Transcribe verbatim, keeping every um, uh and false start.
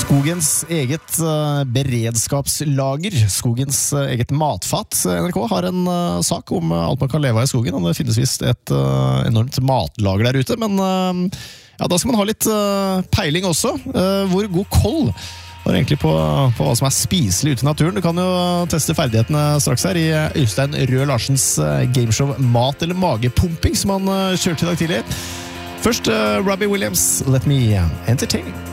Skogens eget uh, beredskapslager, skogens uh, eget matfat. N R K har en uh, sak om uh, alt man kan leve av i skogen, og det finnes vist et uh, enormt matlager der ute, men uh, ja, da skal man ha litt uh, peiling også. Uh, hvor god koll var egentlig på, på hva som er spiselig ute i naturen. Du kan jo teste ferdighetene straks her i Øystein Røe Larsens uh, gameshow Mat eller Magepumping, som han uh, kjørte i dag tidlig. Først uh, Robbie Williams, Let Me Entertain You.